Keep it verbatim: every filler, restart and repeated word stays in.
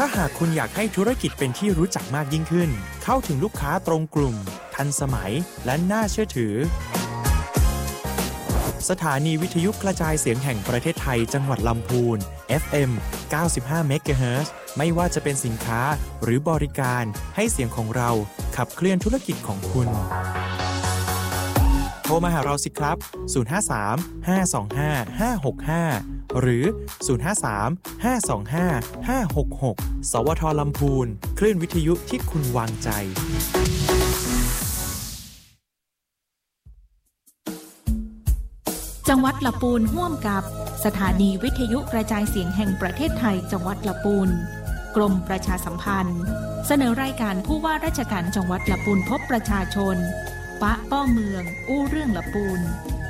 ถ้าหากคุณอยากให้ธุรกิจเป็นที่รู้จักมากยิ่งขึ้นเข้าถึงลูกค้าตรงกลุ่มทันสมัยและน่าเชื่อถือสถานีวิทยุกระจายเสียงแห่งประเทศไทยจังหวัดลำพูน เอฟ เอ็ม เก้าสิบห้า เมกะเฮิรตซ์ ไม่ว่าจะเป็นสินค้าหรือบริการให้เสียงของเราขับเคลื่อนธุรกิจของคุณโทรมาหาเราสิครับศูนย์ ห้า สาม ห้า สอง ห้า ห้า หก ห้าหรือศูนย์ ห้า สาม ห้า สอง ห้า ห้า หก หกสวท.ลำพูนคลื่นวิทยุที่คุณวางใจจังหวัดลำพูนร่วมกับสถานีวิทยุกระจายเสียงแห่งประเทศไทยจังหวัดลำพูนกรมประชาสัมพันธ์เสนอรายการผู้ว่าราชการจังหวัดลำพูนพบประชาชนปะป้อเมืองอู้เรื่องลำพูน